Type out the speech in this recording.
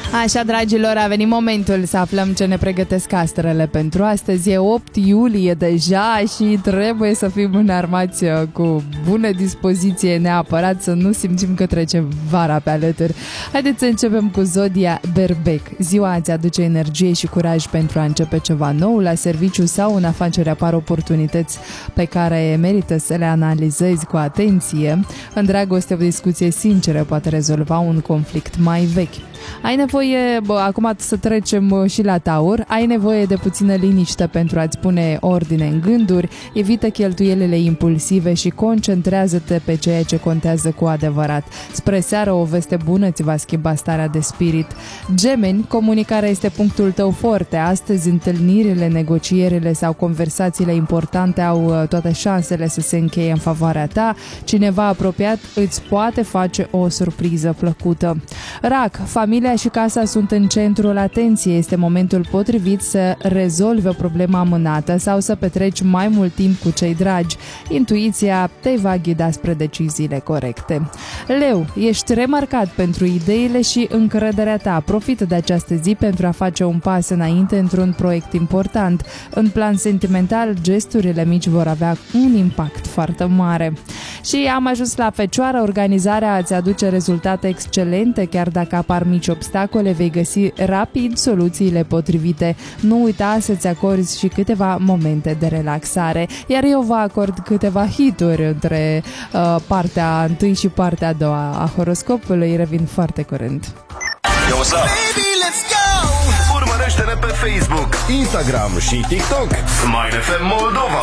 Așa, dragilor, a venit momentul să aflăm ce ne pregătesc astrele pentru astăzi. E 8 iulie deja și trebuie să fim înarmați cu bună dispoziție, neapărat să nu simțim că trece vara pe alături. Haideți să începem cu zodia Berbec. Ziua îți aduce energie și curaj pentru a începe ceva nou la serviciu sau în afacere. Apar oportunități pe care merită să le analizezi cu atenție. În dragoste, o discuție sinceră poate rezolva un conflict mai vechi. Ai nevoie, acum să trecem și la Taur, ai nevoie de puțină liniște pentru a-ți pune ordine în gânduri, evită cheltuielile impulsive și concentrează-te pe ceea ce contează cu adevărat. Spre seară, o veste bună ți va schimba starea de spirit. Gemeni, comunicarea este punctul tău forte. Astăzi, întâlnirile, negocierile sau conversațiile importante au toate șansele să se încheie în favoarea ta. Cineva apropiat îți poate face o surpriză plăcută. Rac, familia și casa sunt în centrul atenției. Este momentul potrivit să rezolvi o problemă amânată sau să petreci mai mult timp cu cei dragi. Intuiția te va ghida spre deciziile corecte. Leu, ești remarcat pentru ideile și încrederea ta. Profită de această zi pentru a face un pas înainte într-un proiect important. În plan sentimental, gesturile mici vor avea un impact foarte mare. Și am ajuns la Fecioară. Organizarea îți aduce rezultate excelente, chiar dacă apar mici obstacole, vei găsi rapid soluțiile potrivite. Nu uita să-ți acorzi și câteva momente de relaxare. Iar eu vă acord câteva hituri între partea 1 și partea 2 a horoscopului. Revin foarte curând. Yo, what's up? Baby, let's go! Urmărește-ne pe Facebook, Instagram și TikTok. Smile FM Moldova.